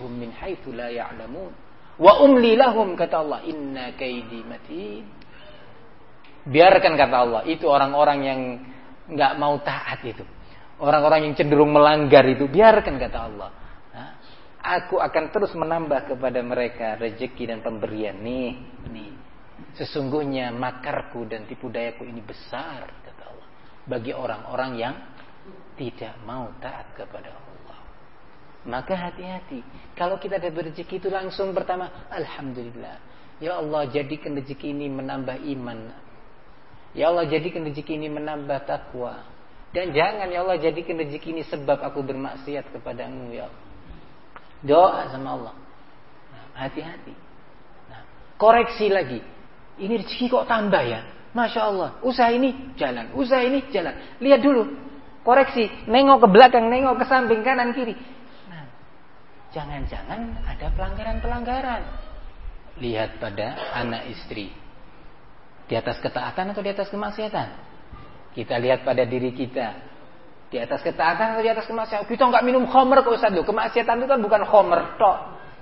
narzuquhum min haitsu la ya'lamun wa umli lahum, kata Allah, inna kaidi matin. Biarkan, kata Allah, itu orang-orang yang enggak mau taat itu, orang-orang yang cenderung melanggar itu, biarkan, kata Allah. Aku akan terus menambah kepada mereka rezeki dan pemberian. Nih. Sesungguhnya makarku dan tipu dayaku ini besar, kata Allah, bagi orang-orang yang tidak mau taat kepada Allah. Maka hati-hati. Kalau kita dapat rezeki itu langsung pertama, alhamdulillah. Ya Allah, jadikan rezeki ini menambah iman. Ya Allah, jadikan rezeki ini menambah takwa. Dan jangan, ya Allah, jadikan rezeki ini sebab aku bermaksiat kepadamu, ya Allah. Doa sama Allah. Hati-hati. Koreksi lagi. Ini rezeki kok tambah ya? Masya Allah. Usaha ini jalan. Usaha ini jalan. Lihat dulu. Koreksi. Nengok ke belakang. Nengok ke samping, kanan, kiri. Jangan-jangan ada pelanggaran-pelanggaran. Lihat pada anak istri. Di atas ketaatan atau di atas kemaksiatan? Kita lihat pada diri kita. Di atas ketaatan atau di atas kemaksiatan? Kita enggak minum khamr kok Ustaz. Kemaksiatan itu kan bukan khamr tok.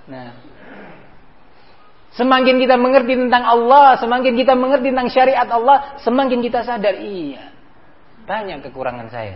Semakin kita mengerti tentang Allah, semakin kita mengerti tentang syariat Allah, semakin kita sadar, iya, banyak kekurangan saya.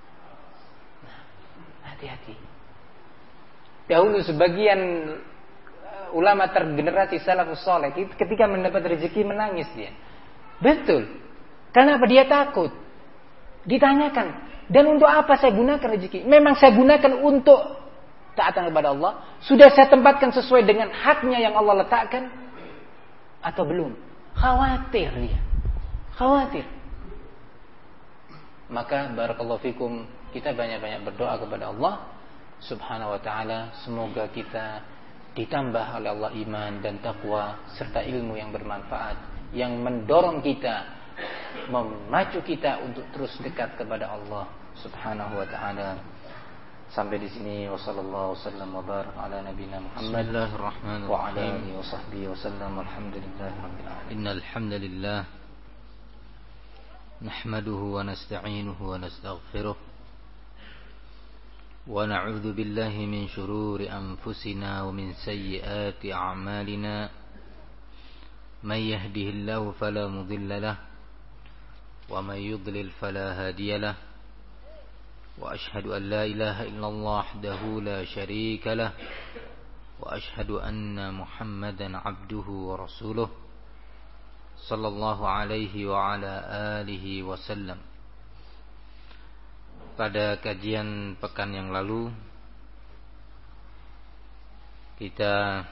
Hati-hati. Dahulu sebagian ulama tergenerasi salafus saleh ketika mendapat rezeki menangis dia. Betul. Kenapa? Dia takut. Ditanyakan, dan untuk apa saya gunakan rezeki? Memang saya gunakan untuk taatan kepada Allah? Sudah saya tempatkan sesuai dengan haknya yang Allah letakkan? Atau belum? Khawatir dia. Khawatir. Maka barakallahu fikum, kita banyak-banyak berdoa kepada Allah Subhanahu wa ta'ala, semoga kita ditambah oleh Allah iman dan taqwa serta ilmu yang bermanfaat, yang mendorong kita, memacu kita untuk terus dekat kepada Allah Subhanahu wa ta'ala. Sampai di sini, wassallallahu wasallam wa barak ala nabiyina Muhammad wa ala alihi wa sahbihi wasallam. Alhamdulillahi rabbil alamin. Innal hamdalillah nahmaduhu wa nasta'inuhu wa nastaghfiruh ونعوذ بالله من شرور أنفسنا ومن سيئات أعمالنا من يهده الله فلا مضل له ومن يضلل فلا هادي له وأشهد أن لا إله إلا الله وحده لا شريك له وأشهد أن محمدا عبده ورسوله صلى الله عليه وعلى آله وسلم. Pada kajian pekan yang lalu kita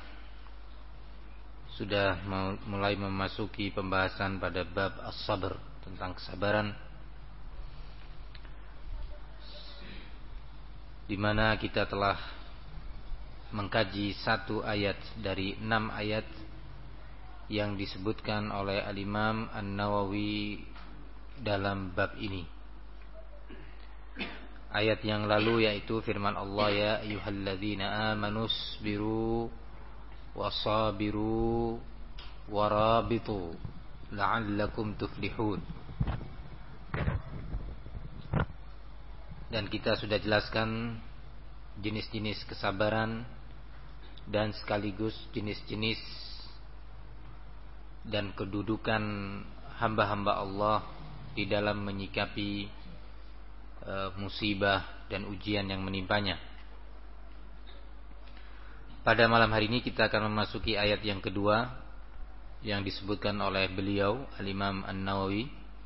sudah mulai memasuki pembahasan pada bab as-sabr, tentang kesabaran, di mana kita telah mengkaji satu ayat dari 6 ayat yang disebutkan oleh Al-Imam An-Nawawi dalam bab ini. Ayat yang lalu yaitu firman Allah, ya ayyuhalladzina amanu sabiru wasabiru warabitu la'allakum tuflihun. Dan kita sudah jelaskan jenis-jenis kesabaran dan sekaligus jenis-jenis dan kedudukan hamba-hamba Allah di dalam menyikapi musibah dan ujian yang menimpanya. Pada malam hari ini kita akan memasuki ayat yang kedua yang disebutkan oleh beliau Al-Imam An-Nawawi.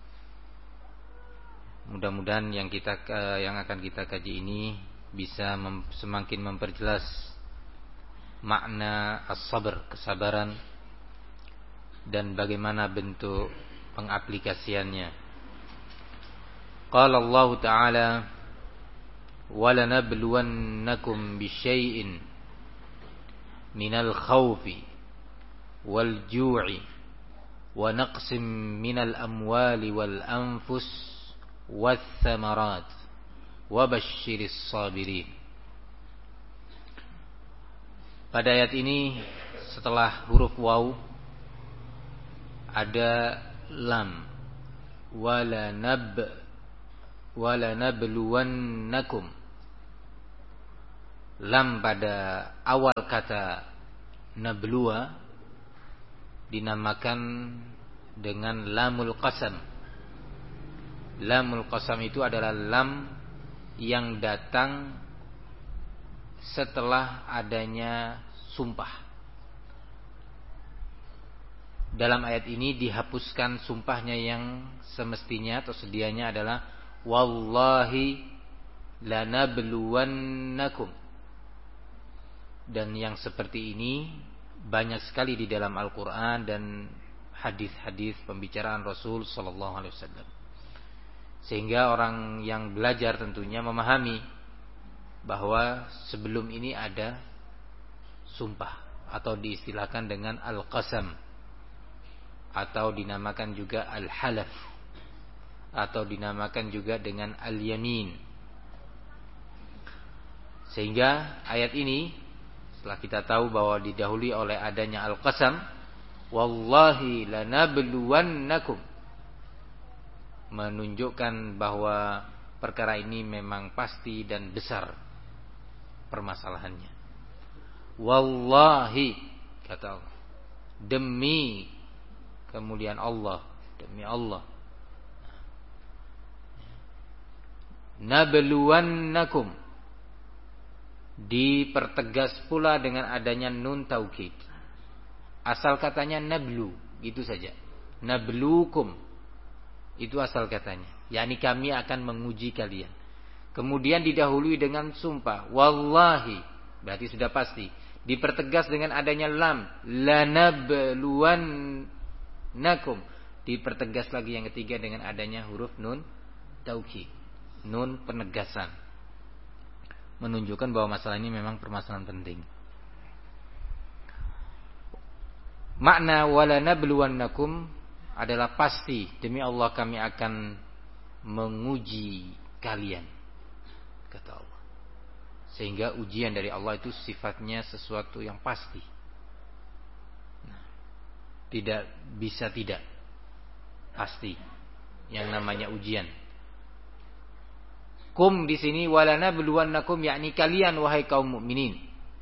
Mudah-mudahan yang akan kita kaji ini bisa semakin memperjelas makna as-sabr, kesabaran, dan bagaimana bentuk pengaplikasiannya. Qala Allah Ta'ala, وَلَنَبْلُوَنَّكُمْ بِشَيْءٍ مِنَ الْخَوْفِ وَالْجُوعِ وَنَقْصٍ مِنَ الْأَمْوَالِ وَالْأَنْفُسِ وَالثَّمَرَاتِ وَبَشِّرِ الصَّابِرِينَ. Pada ayat ini setelah huruf waw ada lam, walanabluwannakum. lam pada awal kata nabluwa dinamakan dengan lamul qasam. Lamul qasam itu adalah lam yang datang setelah adanya sumpah. Dalam ayat ini dihapuskan sumpahnya yang semestinya atau sedianya adalah wallahi lanabluwannakum. Dan yang seperti ini banyak sekali di dalam Al-Quran dan hadis-hadis pembicaraan Rasul Sallallahu Alaihi Wasallam. Sehingga orang yang belajar tentunya memahami bahwa sebelum ini ada sumpah atau diistilahkan dengan al-qasam atau dinamakan juga al-halaf atau dinamakan juga dengan al-yamin. Sehingga ayat ini setelah kita tahu bahwa didahului oleh adanya al-qasam, wallahi lanabluwannakum, menunjukkan bahwa perkara ini memang pasti dan besar permasalahannya. Wallahi, kata Allah, demi kemuliaan Allah, demi Allah, nabluwannakum, dipertegas pula dengan adanya nun taukid. Asal katanya nablu, gitu saja. Nablukum, itu asal katanya, yakni kami akan menguji kalian. Kemudian didahului dengan sumpah, wallahi, berarti sudah pasti. Dipertegas dengan adanya lam, lanabluwannakum, dipertegas lagi yang ketiga dengan adanya huruf nun taukid, nun penegasan, menunjukkan bahwa masalah ini memang permasalahan penting. Makna walanabluwannakum adalah pasti, demi Allah kami akan menguji kalian, kata Allah. Sehingga ujian dari Allah itu sifatnya sesuatu yang pasti. Tidak bisa tidak, pasti yang namanya ujian. Kum di sini walanabluwannakum, yakni kalian wahai kaum mukminin.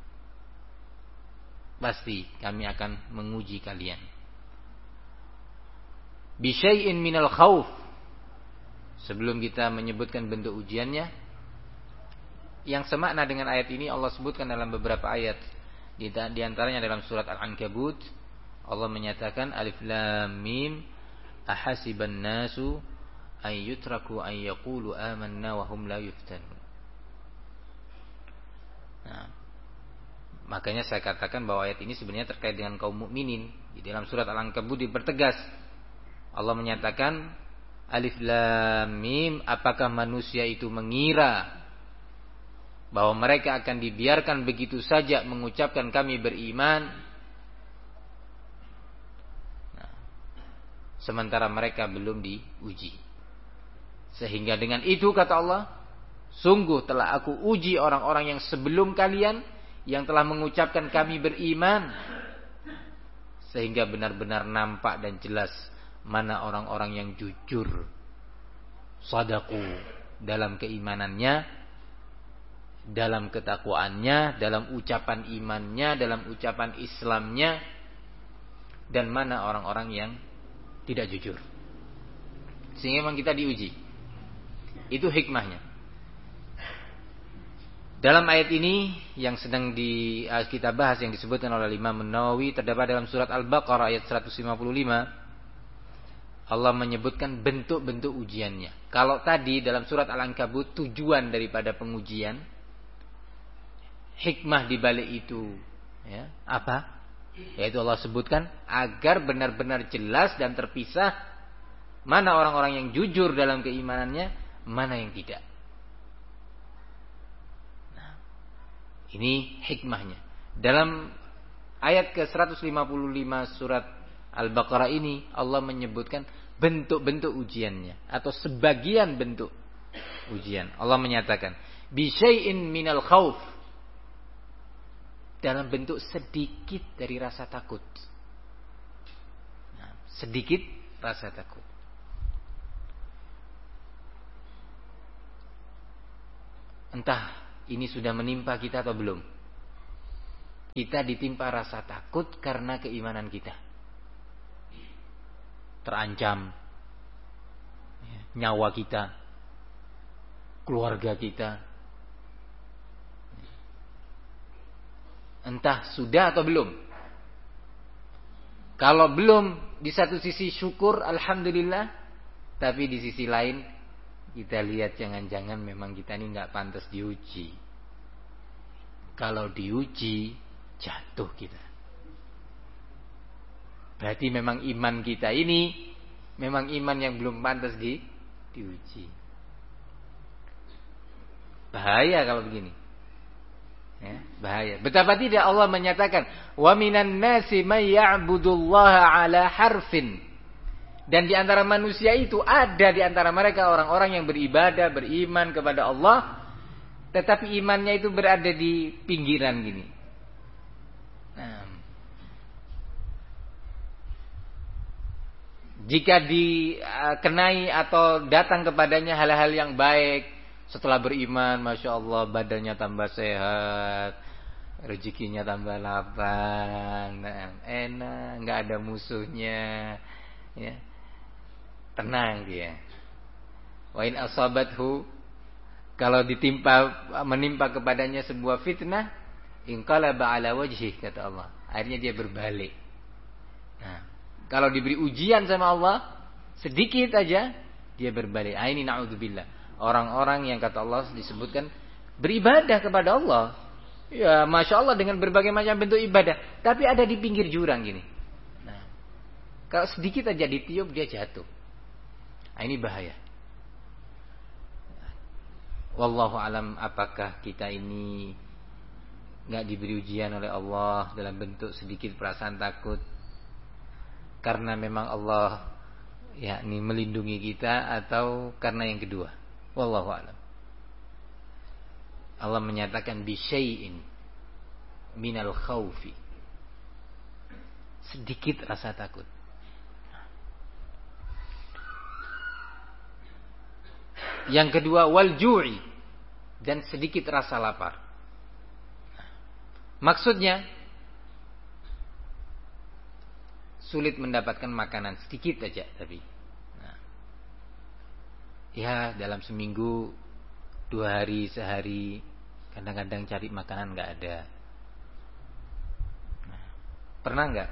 Pasti kami akan menguji kalian. Bisyai'in minal khauf. Sebelum kita menyebutkan bentuk ujiannya, yang semakna dengan ayat ini Allah sebutkan dalam beberapa ayat. Di antaranya dalam surat Al-Ankabut, Allah menyatakan alif lam mim ahasiban nasu ay yutraku ay yaqulu amanna wa hum la yuftanun. Nah, makanya saya katakan bahwa ayat ini sebenarnya terkait dengan kaum mukminin. Di dalam surat Al-Ankabut dipertegas, Allah menyatakan alif lam mim, apakah manusia itu mengira bahwa mereka akan dibiarkan begitu saja mengucapkan kami beriman, nah, sementara mereka belum diuji. Sehingga dengan itu kata Allah, sungguh telah aku uji orang-orang yang sebelum kalian yang telah mengucapkan kami beriman, sehingga benar-benar nampak dan jelas mana orang-orang yang jujur, shadaku dalam keimanannya, dalam ketakwaannya, dalam ucapan imannya, dalam ucapan Islamnya, dan mana orang-orang yang tidak jujur. Sehingga memang kita diuji. Itu hikmahnya. Dalam ayat ini yang sedang kita bahas, yang disebutkan oleh Imam Nawawi, terdapat dalam surat Al-Baqarah ayat 155, Allah menyebutkan bentuk-bentuk ujiannya. Kalau tadi dalam surat Al-Ankabut tujuan daripada pengujian, hikmah di balik itu, ya, apa? Yaitu Allah sebutkan agar benar-benar jelas dan terpisah mana orang-orang yang jujur dalam keimanannya, mana yang tidak. Nah, ini hikmahnya. Dalam ayat ke-155 surat Al-Baqarah ini Allah menyebutkan bentuk-bentuk ujiannya atau sebagian bentuk ujian. Allah menyatakan bisyai'in minal khauf, dalam bentuk sedikit dari rasa takut. Nah, sedikit rasa takut. Entah ini sudah menimpa kita atau belum? Kita ditimpa rasa takut karena keimanan kita terancam, nyawa kita, keluarga kita. Entah sudah atau belum. Kalau belum, di satu sisi syukur, alhamdulillah. Tapi di sisi lain, kita lihat jangan-jangan memang kita ini nggak pantas diuji. Kalau diuji, jatuh kita. Berarti memang iman kita ini memang iman yang belum pantas diuji. Bahaya kalau begini. Ya, bahaya. Betapa tidak Allah menyatakan, wa minan nasi may ya'budullaha ala harfin. Dan di antara manusia itu ada di antara mereka orang-orang yang beribadah, beriman kepada Allah, tetapi imannya itu berada di pinggiran gini. Nah, jika dikenai atau datang kepadanya hal-hal yang baik, setelah beriman, Masya Allah, badannya tambah sehat, rezekinya tambah lapang, enak, nggak ada musuhnya, ya, tenang dia. Wa in asabathu, kalau menimpa kepadanya sebuah fitnah, inqalaba ala wajhi, kata Allah, akhirnya dia berbalik. Nah, kalau diberi ujian sama Allah sedikit aja, dia berbalik. Ini na'udzubillah. Orang-orang yang kata Allah disebutkan beribadah kepada Allah, ya Masya Allah, dengan berbagai macam bentuk ibadah, tapi ada di pinggir jurang gini. Nah, kalau sedikit aja ditiup dia jatuh. Ini bahaya. Wallahu alam, apakah kita ini nggak diberi ujian oleh Allah dalam bentuk sedikit perasaan takut karena memang Allah yakni melindungi kita, atau karena yang kedua? Wallahu a'lam. Allah menyatakan bisyai'in minal khaufi, sedikit rasa takut. Yang kedua wal ju'i, dan sedikit rasa lapar. Maksudnya sulit mendapatkan makanan, sedikit aja tapi. Ya dalam seminggu 2 hari, sehari, kadang-kadang cari makanan nggak ada. Pernah nggak?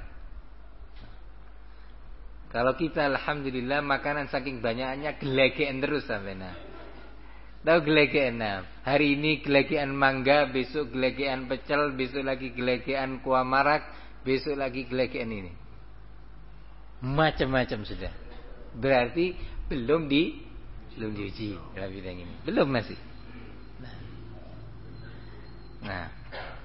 Kalau kita alhamdulillah makanan saking banyaknya gelegean terus sampai nah. Tahu gelegean? Nah, hari ini gelegean mangga, besok gelegean pecel, besok lagi gelegean kuah marak, besok lagi gelegean ini. Macam-macam sudah. Berarti belum diuji dalam bidang ini. Belum masih. Nah.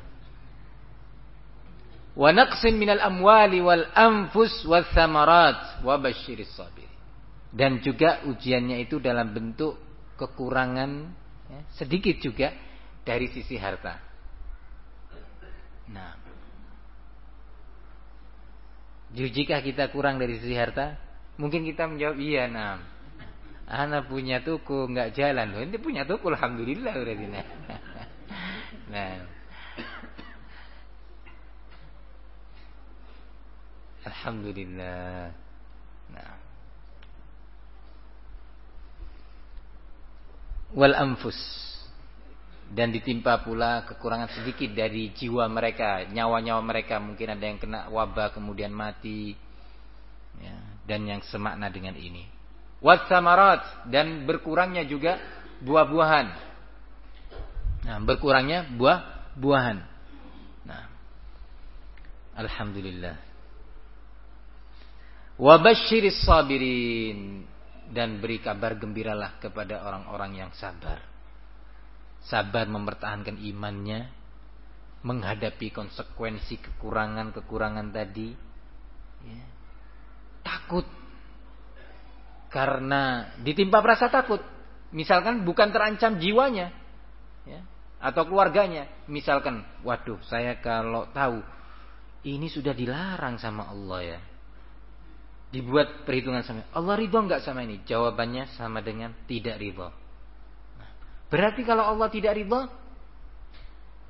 Wa naqsin minal amwali wal anfus wath thamarat wa basyiris sabirin. Dan juga ujiannya itu dalam bentuk kekurangan, ya, sedikit juga dari sisi harta. Nah. Jika kita kurang dari sisi harta, mungkin kita menjawab iya, nah. Anak punya tuku nggak jalan loh. Ini punya tuku alhamdulillah berarti. Nah. Alhamdulillah. Nah. Wal anfus, dan ditimpa pula kekurangan sedikit dari jiwa mereka, nyawa-nyawa mereka, mungkin ada yang kena wabah kemudian mati, ya, dan yang semakna dengan ini. Watsamarat, dan berkurangnya juga buah-buahan. Nah, berkurangnya buah-buahan. Nah, alhamdulillah. Wabasyiris sabirin, dan beri kabar gembiralah kepada orang-orang yang sabar. Sabar mempertahankan imannya, menghadapi konsekuensi kekurangan-kekurangan tadi, ya. Takut karena ditimpa rasa takut. Misalkan bukan terancam jiwanya, ya, atau keluarganya. Misalkan, waduh, saya kalau tahu ini sudah dilarang sama Allah, ya, dibuat perhitungan sama Allah, ridho enggak sama ini? Jawabannya sama dengan tidak ridho. Berarti kalau Allah tidak ridho,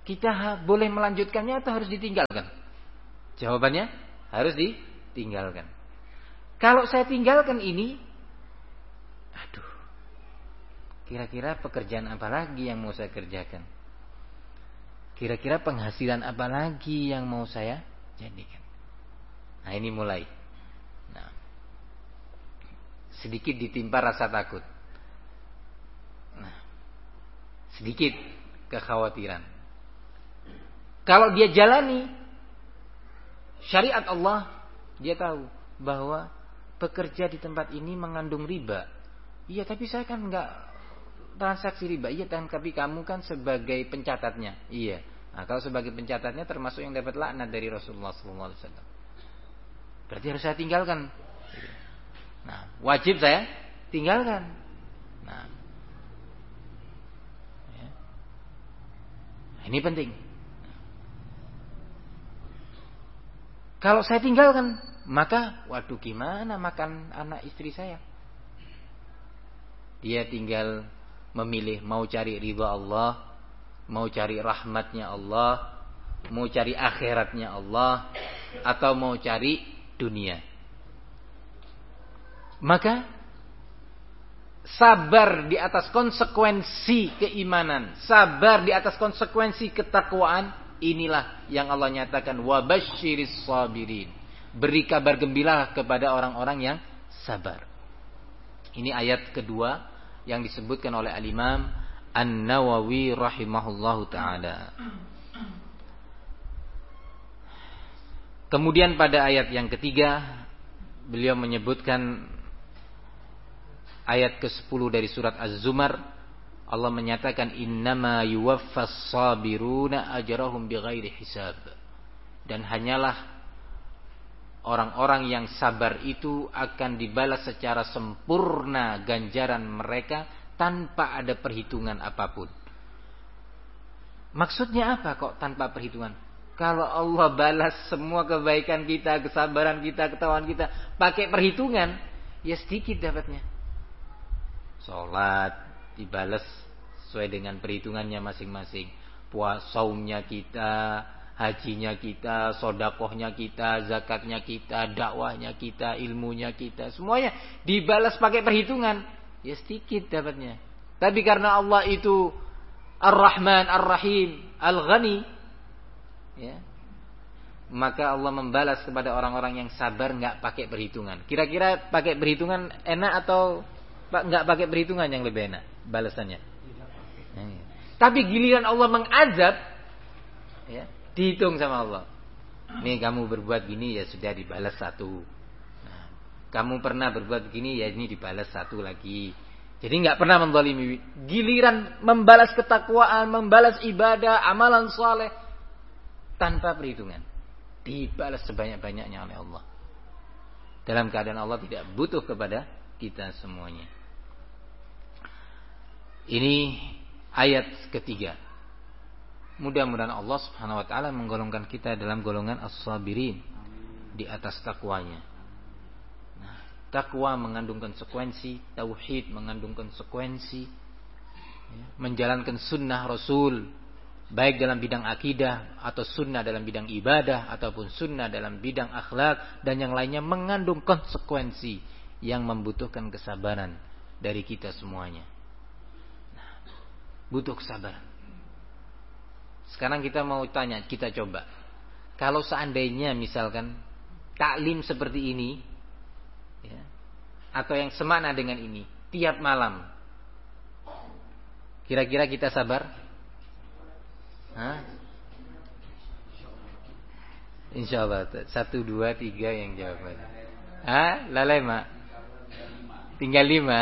kita boleh melanjutkannya atau harus ditinggalkan? Jawabannya harus ditinggalkan. Kalau saya tinggalkan ini, aduh, kira-kira pekerjaan apa lagi yang mau saya kerjakan? Kira-kira penghasilan apa lagi yang mau saya jadikan? Nah, ini mulai. Nah, sedikit ditimpa rasa takut. Nah, sedikit kekhawatiran. Kalau dia jalani syariat Allah, dia tahu bahwa bekerja di tempat ini mengandung riba. Iya, tapi saya kan enggak transaksi riba. Iya, tapi kamu kan sebagai pencatatnya. Iya. Nah, kalau sebagai pencatatnya termasuk yang dapat laknat dari Rasulullah SAW. Berarti harus saya tinggalkan. Nah, wajib saya tinggalkan. Nah, ya. Nah, ini penting. Kalau saya tinggalkan, maka waduh, gimana makan anak istri saya? Dia tinggal memilih mau cari ridha Allah, mau cari rahmatnya Allah, mau cari akhiratnya Allah, atau mau cari dunia. Maka sabar di atas konsekuensi keimanan, sabar di atas konsekuensi ketakwaan, inilah yang Allah nyatakan wabasyiris sabirin. Beri kabar gembira kepada orang-orang yang sabar. Ini ayat kedua yang disebutkan oleh Al-Imam An-Nawawi rahimahullahu taala. Kemudian pada ayat yang ketiga, beliau menyebutkan ayat ke-10 dari surat Az-Zumar. Allah menyatakan innama yuwaffas sabiruna ajrahum bighairi hisab. Dan hanyalah orang-orang yang sabar itu akan dibalas secara sempurna ganjaran mereka tanpa ada perhitungan apapun. Maksudnya apa kok tanpa perhitungan? Kalau Allah balas semua kebaikan kita, kesabaran kita, ketakwaan kita pakai perhitungan, ya sedikit dapatnya. Salat dibalas sesuai dengan perhitungannya masing-masing. Saumnya kita, hajinya kita, sedekahnya kita, zakatnya kita, dakwahnya kita, ilmunya kita, semuanya dibalas pakai perhitungan, ya sedikit dapatnya. Tapi karena Allah itu Ar-Rahman, Ar-Rahim, Al-Ghani, ya, maka Allah membalas kepada orang-orang yang sabar nggak pakai perhitungan. Kira-kira pakai perhitungan enak atau nggak pakai perhitungan yang lebih enak balasannya? Tapi giliran Allah mengazab, ya, dihitung sama Allah. Nih kamu berbuat gini, ya sudah dibalas satu. Nah, kamu pernah berbuat gini, ya ini dibalas satu lagi. Jadi nggak pernah menzalimi. Giliran membalas ketakwaan, membalas ibadah, amalan saleh, tanpa perhitungan, dibalas sebanyak-banyaknya oleh Allah. Dalam keadaan Allah tidak butuh kepada kita semuanya. Ini ayat ketiga. Mudah-mudahan Allah Subhanahu wa taala menggolongkan kita dalam golongan as-sabirin, di atas takwanya. Nah, takwa mengandung konsekuensi, tauhid mengandung konsekuensi, menjalankan sunnah Rasul, baik dalam bidang akidah atau sunnah dalam bidang ibadah ataupun sunnah dalam bidang akhlak dan yang lainnya, mengandung konsekuensi yang membutuhkan kesabaran dari kita semuanya. Nah, butuh kesabaran. Sekarang kita mau tanya, kita coba, kalau seandainya misalkan taklim seperti ini, ya, atau yang semakna dengan ini tiap malam, kira-kira kita sabar? Hah? Insya Allah 1, 2, 3 yang jawabannya. Hah? Lalai mak? Tinggal 5.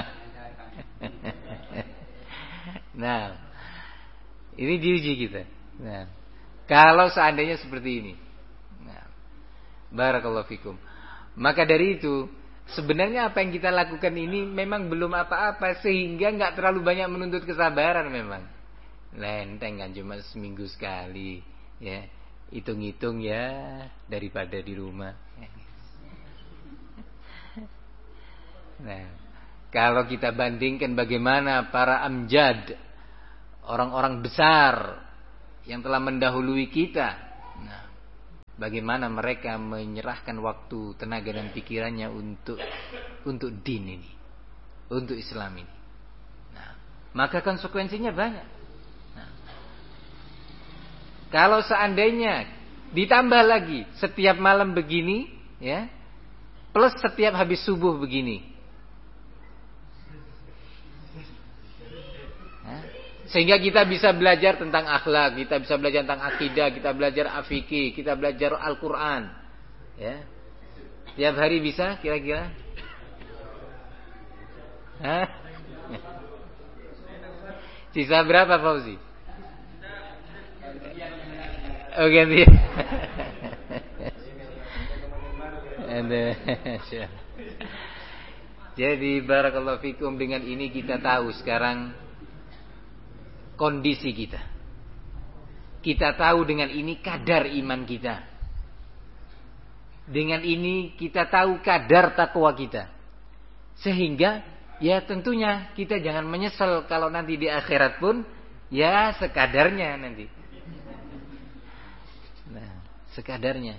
Nah, ini diuji kita. Nah, kalau seandainya seperti ini, nah, barakallahu fikum. Maka dari itu, sebenarnya apa yang kita lakukan ini memang belum apa-apa, sehingga nggak terlalu banyak menuntut kesabaran memang. Lenteng kan, cuma seminggu sekali, ya. Hitung-hitung ya, daripada di rumah. Nah, kalau kita bandingkan bagaimana para amjad, orang-orang besar yang telah mendahului kita. Nah, bagaimana mereka menyerahkan waktu, tenaga dan pikirannya untuk din ini, untuk Islam ini. Nah, maka konsekuensinya banyak. Nah, kalau seandainya ditambah lagi setiap malam begini, ya, plus setiap habis subuh begini, sehingga kita bisa belajar tentang akhlak, kita bisa belajar tentang akidah, kita belajar fikih, kita belajar Al-Quran, ya, tiap hari bisa kira-kira? Sisa berapa Fauzi? Oh ganti. Jadi barakallahu fikum, dengan ini kita tahu sekarang kondisi kita. Kita tahu dengan ini kadar iman kita. Dengan ini kita tahu kadar takwa kita. Sehingga ya tentunya kita jangan menyesal kalau nanti di akhirat pun ya sekadarnya nanti. Nah, sekadarnya.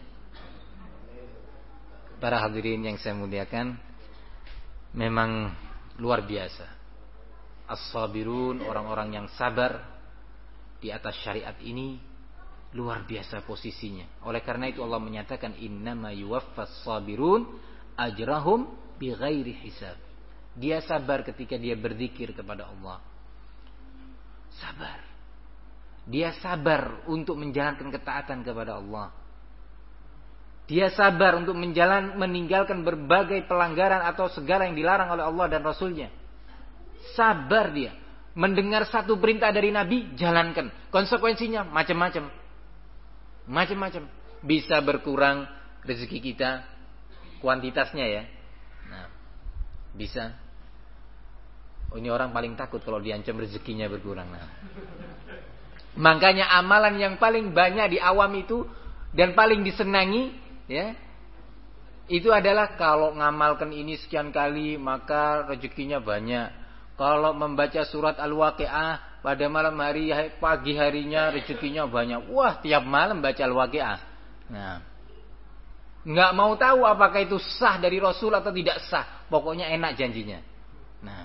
Para hadirin yang saya muliakan, memang luar biasa. As-sabirun, orang-orang yang sabar di atas syariat ini, luar biasa posisinya. Oleh karena itu Allah menyatakan innama yuwaffas sabirun ajrahum bighairi hisab. Dia sabar ketika dia berzikir kepada Allah. Sabar. Dia sabar untuk menjalankan ketaatan kepada Allah. Dia sabar untuk meninggalkan berbagai pelanggaran atau segala yang dilarang oleh Allah dan Rasulnya. Sabar dia. Mendengar satu perintah dari Nabi, jalankan. Konsekuensinya macam-macam. Macam-macam. Bisa berkurang rezeki kita, kuantitasnya ya. Nah, bisa. Oh, ini orang paling takut kalau diancam rezekinya berkurang. Nah, makanya amalan yang paling banyak di awam itu dan paling disenangi, ya, itu adalah kalau ngamalkan ini sekian kali maka rezekinya banyak. Kalau membaca surat Al-Waqiah pada malam hari, pagi harinya rezekinya banyak. Wah, tiap malam baca Al-Waqiah. Nah, nggak mau tahu apakah itu sah dari Rasul atau tidak sah. Pokoknya enak janjinya. Nah,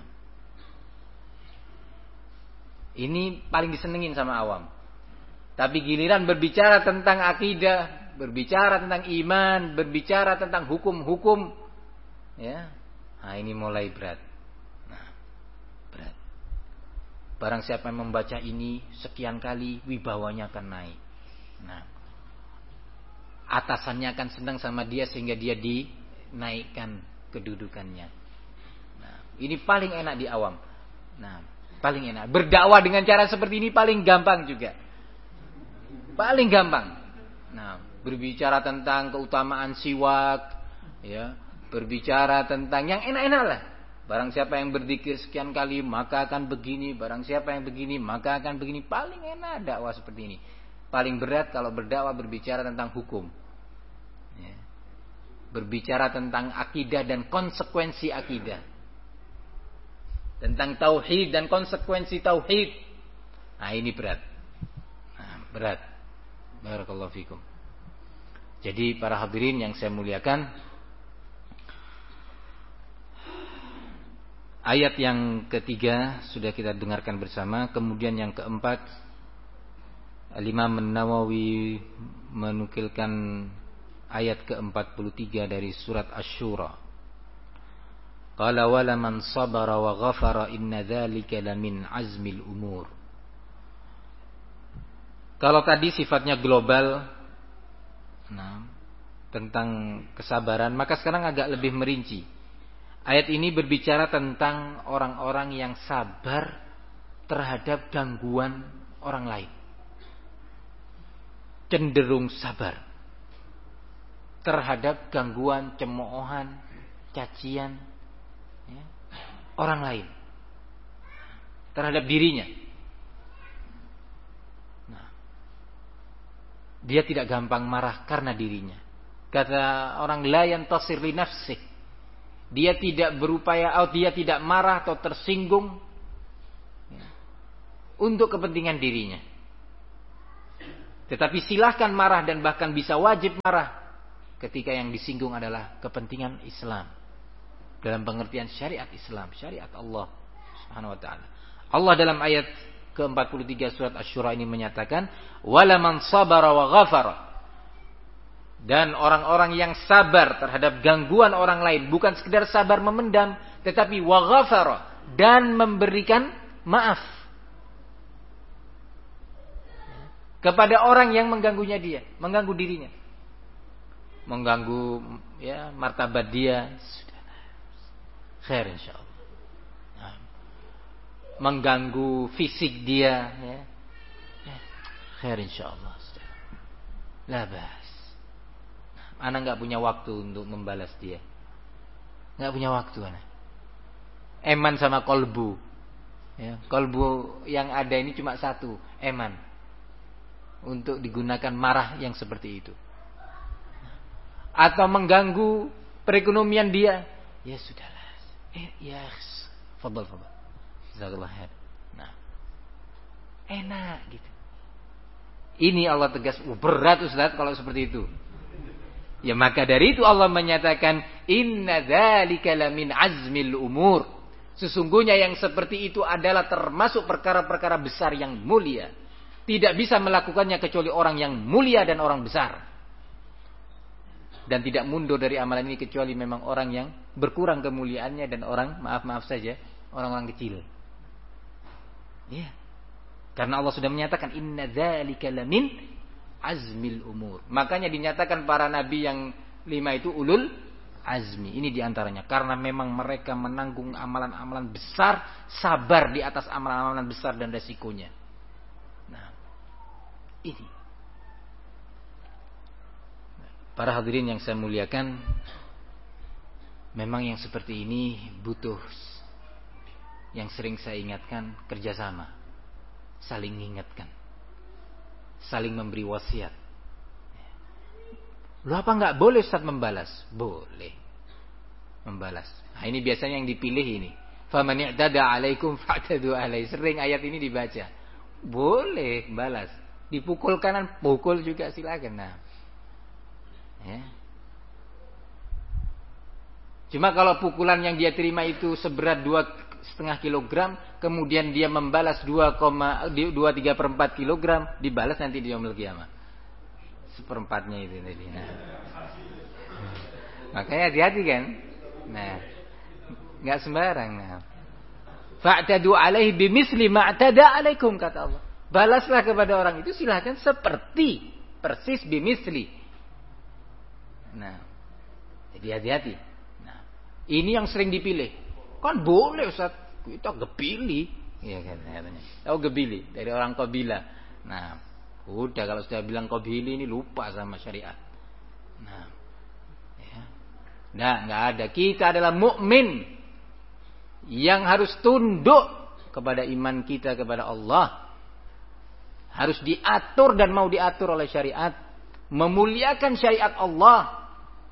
ini paling disenengin sama awam. Tapi giliran berbicara tentang akidah, berbicara tentang iman, berbicara tentang hukum-hukum, ya, nah ini mulai berat. Nah, berat. Barang siapa yang membaca ini sekian kali, wibawanya akan naik. Nah, atasannya akan senang sama dia sehingga dia dinaikkan kedudukannya. Nah, ini paling enak di awam. Nah, paling enak. Berdakwah dengan cara seperti ini paling gampang juga. Paling gampang. Nah, berbicara tentang keutamaan siwak, ya, berbicara tentang yang enak-enak lah. Barang siapa yang berzikir sekian kali maka akan begini, barang siapa yang begini maka akan begini. Paling enak dakwah seperti ini. Paling berat kalau berdakwah berbicara tentang hukum, ya. Berbicara tentang akidah dan konsekuensi akidah, tentang tauhid dan konsekuensi tauhid. Nah, ini berat. Nah, berat. Barakallahu fikum. Jadi para hadirin yang saya muliakan, ayat yang ketiga sudah kita dengarkan bersama. Kemudian yang keempat, Imam An-Nawawi menukilkan ayat ke-43 dari surat Asy-Syura. Qala wala man sabara wa ghafara inna dzalika lamin azmil umur. Kalau tadi sifatnya global, nah, tentang kesabaran, maka sekarang agak lebih merinci. Ayat ini berbicara tentang orang-orang yang sabar terhadap gangguan orang lain. Cenderung sabar terhadap gangguan, cemoohan, cacian, ya, orang lain terhadap dirinya. Nah, dia tidak gampang marah karena dirinya. Kata orang, la yantasir li nafsih. Dia tidak berupaya, atau dia tidak marah atau tersinggung, ya, untuk kepentingan dirinya. Tetapi silahkan marah dan bahkan bisa wajib marah ketika yang disinggung adalah kepentingan Islam. Dalam pengertian syariat Islam, syariat Allah Subhanahu wa taala. Allah dalam ayat ke-43 surat Asy-Syura ini menyatakan, "Wala man sabara wa ghafara." Dan orang-orang yang sabar terhadap gangguan orang lain, bukan sekedar sabar memendam, tetapi wa ghafara, dan memberikan maaf kepada orang yang mengganggunya dia, mengganggu dirinya, mengganggu ya martabat dia, sudah khair insyaallah. Nah, mengganggu fisik dia, ya, khair insyaallah. Sudah. La bas. Ana enggak punya waktu untuk membalas dia. Enggak punya waktu ana. Eman sama kolbu. Ya, kolbu yang ada ini cuma satu, eman. Untuk digunakan marah yang seperti itu. Atau mengganggu perekonomian dia, ya sudahlah. Ya, fadhal. Jazakallahu khair. Nah, enak gitu. Ini Allah tegas, berat Ustaz kalau seperti itu. Ya maka dari itu Allah menyatakan, inna dzalika lamin azmil umur. Sesungguhnya yang seperti itu adalah termasuk perkara-perkara besar yang mulia. Tidak bisa melakukannya kecuali orang yang mulia dan orang besar. Dan tidak mundur dari amalan ini kecuali memang orang yang berkurang kemuliaannya dan orang, maaf saja, orang-orang kecil. Ya. Karena Allah sudah menyatakan inna dzalika lamin azmil umur. Makanya dinyatakan para nabi yang 5 itu ulul azmi. Ini diantaranya. Karena memang mereka menanggung amalan-amalan besar, sabar di atas amalan-amalan besar dan resikonya. Nah, ini. Para hadirin yang saya muliakan, memang yang seperti ini butuh, yang sering saya ingatkan, kerjasama, saling mengingatkan, saling memberi wasiat. Lu apa enggak boleh Ustaz membalas? Boleh membalas. Nah, ini biasanya yang dipilih ini. Faman i'tada 'alaikum fa'tadu 'alaihi. Sering ayat ini dibaca. Boleh balas. Dipukul kanan, pukul juga silakan. Nah. Ya. Cuma kalau pukulan yang dia terima itu seberat 2,5 kilogram, kemudian dia membalas 2,3/4 kilogram, dibalas nanti di yaumul qiyamah. 1/4-nya itu tadi. Nah. Makanya hati-hati kan. Nah. Enggak sembarang. Nah. Fa'tadu 'alaihi bimisli ma'tada 'alaikum, kata Allah. Balaslah kepada orang itu silakan seperti persis bimisli. Nah. Jadi hati-hati. Nah, ini yang sering dipilih. Kan boleh Ustaz, kita gebili. Iya kan katanya. Oh gebili dari orang Qabilah. Nah, udah kalau sudah bilang Qabili ini lupa sama syariat. Nah. Ya. Nah, enggak ada. Kita adalah mukmin yang harus tunduk kepada iman kita kepada Allah. Harus diatur dan mau diatur oleh syariat. Memuliakan syariat Allah.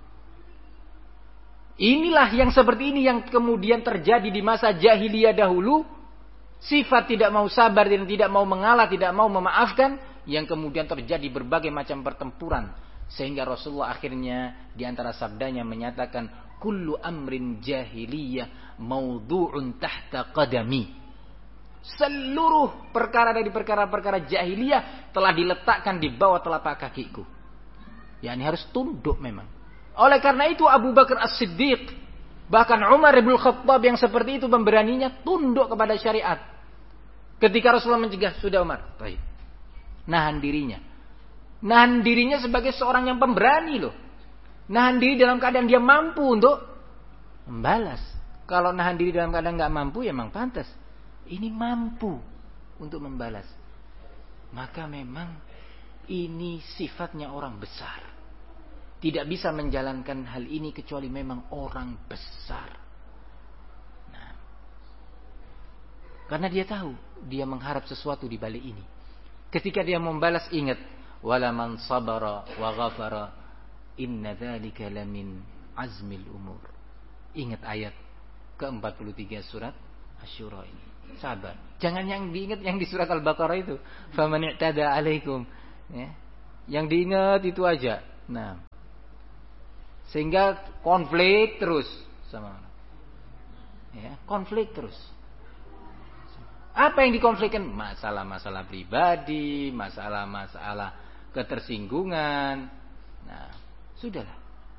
Inilah yang seperti ini yang kemudian terjadi di masa jahiliyah dahulu. Sifat tidak mau sabar dan tidak mau mengalah, tidak mau memaafkan. Yang kemudian terjadi berbagai macam pertempuran. Sehingga Rasulullah akhirnya di antara sabdanya menyatakan, kullu amrin jahiliyah mawdu'un tahta qadami. Seluruh perkara dari perkara-perkara jahiliyah telah diletakkan di bawah telapak kakiku. Yani harus tunduk memang. Oleh karena itu Abu Bakar As-Siddiq, bahkan Umar ibn Khattab yang seperti itu memberaninya tunduk kepada syariat. Ketika Rasulullah mencegah, sudah Umar, baik. Nahan dirinya. Nahan dirinya sebagai seorang yang pemberani loh. Nahan diri dalam keadaan dia mampu untuk membalas. Kalau nahan diri dalam keadaan nggak mampu, ya memang pantas. Ini mampu untuk membalas. Maka memang ini sifatnya orang besar. Tidak bisa menjalankan hal ini kecuali memang orang besar. Nah, karena dia tahu, dia mengharap sesuatu di balik ini. Ketika dia membalas, ingat, wala man sabara wa ghafara inna dzalika lamin azmil umur. Ingat ayat ke-43 surat Asy-Syura ini. Sabar. Jangan yang diingat yang di surat Al-Baqarah itu. Faman i'tada 'alaikum. Ya. Yang diingat itu aja. Nah, sehingga konflik terus sama orang. Ya, konflik terus. Apa yang dikonflikkan? Masalah-masalah pribadi, masalah-masalah ketersinggungan. Nah, sudahlah.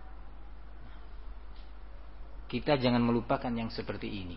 Kita jangan melupakan yang seperti ini.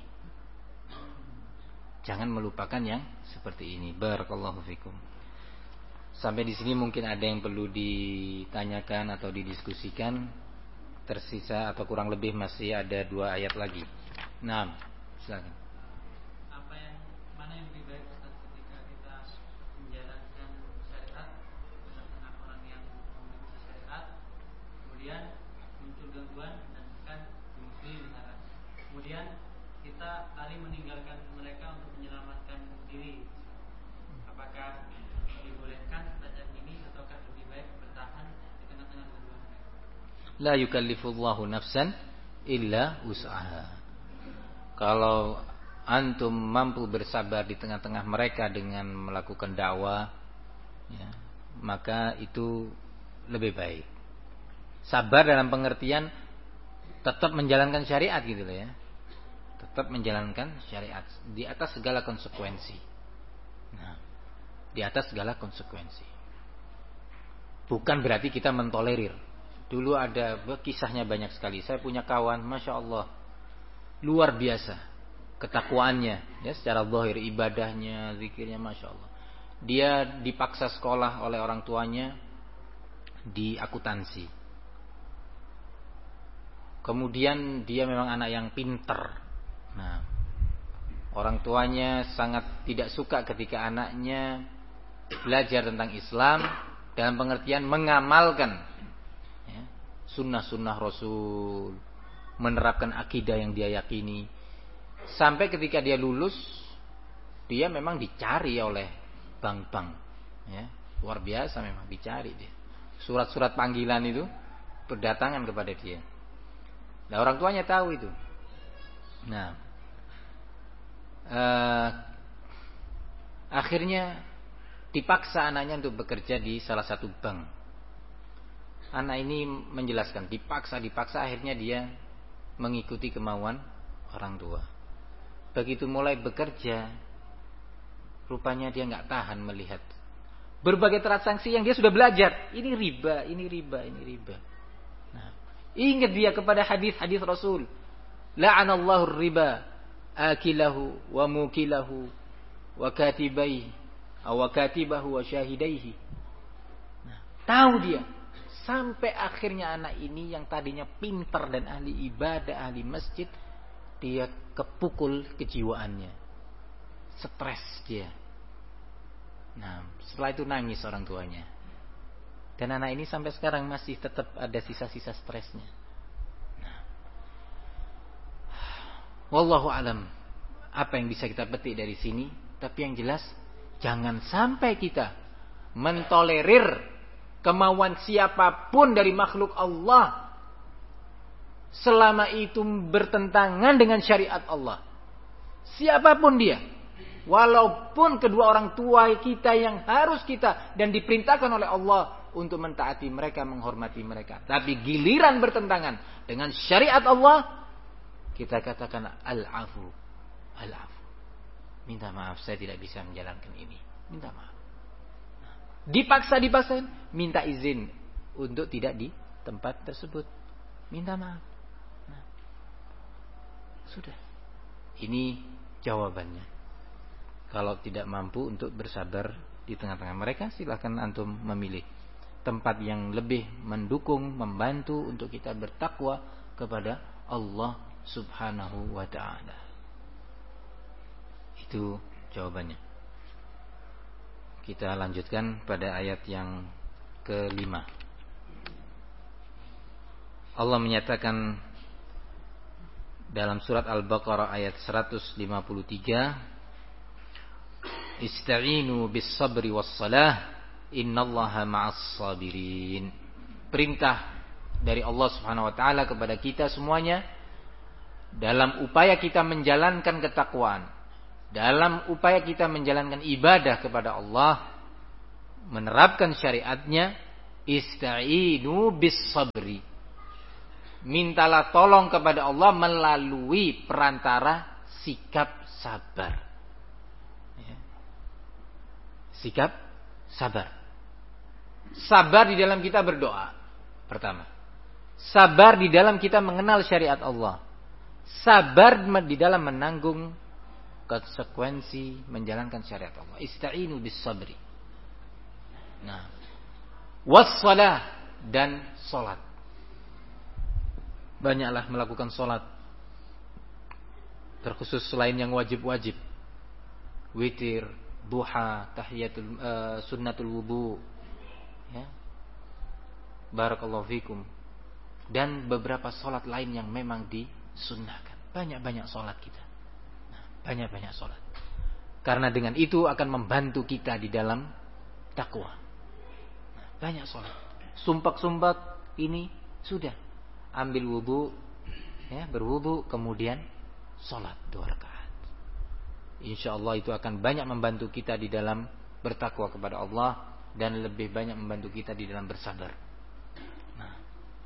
Jangan melupakan yang seperti ini. Barakallahu fikum. Sampai di sini mungkin ada yang perlu ditanyakan atau didiskusikan. Tersisa atau kurang lebih masih ada 2 ayat lagi. Nah, silakan. Mana yang lebih baik Ustaz ketika kita menjalankan syariat tengah-tengah orang yang membenci syariat, kemudian muncul gangguan dan kan dimusuhi misalkan. Kemudian kita lari meninggalkan mereka untuk menyelamatkan diri. Apakah dibolehkan semacam ini ataukah lebih baik bertahan di tengah-tengah gangguan mereka? La yukallifullahu nafsan illa wus'aha. Kalau antum mampu bersabar di tengah-tengah mereka dengan melakukan dakwah, ya, maka itu lebih baik. Sabar dalam pengertian tetap menjalankan syariat gitu loh ya. Tetap menjalankan syariat di atas segala konsekuensi. Nah, di atas segala konsekuensi. Bukan berarti kita mentolerir. Dulu ada kisahnya banyak sekali. Saya punya kawan, masya Allah, luar biasa ketakwaannya, ya, secara zahir, ibadahnya, zikirnya, masya Allah. Dia dipaksa sekolah oleh orang tuanya di akuntansi. Kemudian dia memang anak yang pinter. Nah, orang tuanya sangat tidak suka ketika anaknya belajar tentang Islam dalam pengertian mengamalkan, ya, sunnah-sunnah Rasul, menerapkan akidah yang dia yakini. Sampai ketika dia lulus, dia memang dicari oleh bank-bank, ya, luar biasa memang dicari dia. Surat-surat panggilan itu berdatangan kepada dia. Nah, orang tuanya tahu itu. Nah, akhirnya dipaksa anaknya untuk bekerja di salah satu bank. Anak ini menjelaskan, dipaksa, akhirnya dia mengikuti kemauan orang tua. Begitu mulai bekerja, rupanya dia nggak tahan melihat berbagai transaksi yang dia sudah belajar. Ini riba. Nah, ingat dia kepada hadis Rasul, la'anallahu riba akilahu wa mukilahu wa katibaihi wa katibahu wa syahidaihi. Nah, tahu dia. Sampai akhirnya anak ini yang tadinya pintar dan ahli ibadah, ahli masjid, dia kepukul kejiwaannya. Stres dia. Nah, setelah itu nangis orang tuanya. Dan anak ini sampai sekarang masih tetap ada sisa-sisa stresnya. Nah, wallahu alam, apa yang bisa kita petik dari sini? Tapi yang jelas, jangan sampai kita mentolerir kemauan siapapun dari makhluk Allah selama itu bertentangan dengan syariat Allah. Siapapun dia, walaupun kedua orang tua kita yang harus kita dan diperintahkan oleh Allah untuk mentaati mereka, menghormati mereka, tapi giliran bertentangan dengan syariat Allah, kita katakan al-afu. Minta maaf, saya tidak bisa menjalankan ini. Minta maaf. Dipaksa, minta izin untuk tidak di tempat tersebut. Minta maaf. Nah, sudah. Ini jawabannya. Kalau tidak mampu untuk bersabar di tengah-tengah mereka, silahkan antum memilih tempat yang lebih mendukung, membantu untuk kita bertakwa kepada Allah Subhanahu wa ta'ala. Itu jawabannya. Kita lanjutkan pada ayat yang ke-5. Allah menyatakan dalam surat Al-Baqarah ayat 153, Ista'inu bis sabri was salah, innallaha ma'as sabirin. Perintah dari Allah Subhanahu wa taala kepada kita semuanya dalam upaya kita menjalankan ketakwaan, dalam upaya kita menjalankan ibadah kepada Allah, menerapkan syariatnya, Ista'inu bis sabri. Mintalah tolong kepada Allah melalui perantara sikap sabar. Ya. Sikap sabar. Sabar di dalam kita berdoa. Pertama. Sabar di dalam kita mengenal syariat Allah. Sabar di dalam menanggung konsekuensi menjalankan syariat Allah. Ista'inu bis sabri. Nah, wassalah dan salat. Banyaklah melakukan salat. Terkhusus selain yang wajib-wajib. Witir, duha, tahiyatul sunnatul wudu. Ya. Barakallahu fikum. Dan beberapa salat lain yang memang disunnahkan. Banyak-banyak salat kita. Nah, banyak-banyak salat. Karena dengan itu akan membantu kita di dalam takwa. Nah, banyak salat. Sumpak-sumpak ini sudah. Ambil wudu, ya, berwudu, kemudian salat 2 rakaat. InsyaAllah itu akan banyak membantu kita di dalam bertakwa kepada Allah dan lebih banyak membantu kita di dalam bersabar. Nah,